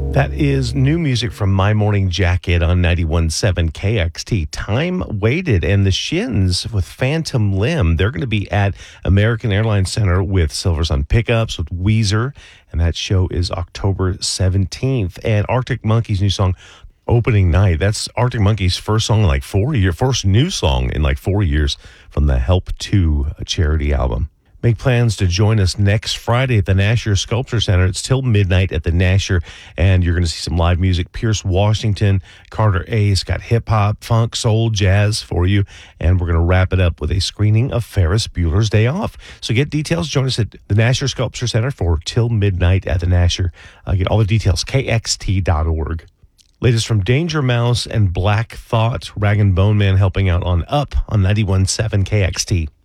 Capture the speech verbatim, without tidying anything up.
That is new music from My Morning Jacket on ninety-one point seven K X T. Time Waited and the Shins with Phantom Limb. They're going to be at American Airlines Center with Silver Sun Pickups, with Weezer, and that show is October seventeenth. And Arctic Monkeys' new song, Opening Night. That's Arctic Monkeys' first song in like four years, first new song in like four years from the Help two charity album. Make plans to join us next Friday at the Nasher Sculpture Center. It's till midnight at the Nasher, and you're going to see some live music. Pierce Washington, Carter Ace, got hip-hop, funk, soul, jazz for you, and we're going to wrap it up with a screening of Ferris Bueller's Day Off. So get details. Join us at the Nasher Sculpture Center for till midnight at the Nasher. Uh, get all the details, K X T dot org. Latest from Danger Mouse and Black Thought, Rag and Bone Man helping out on Up on ninety-one point seven K X T.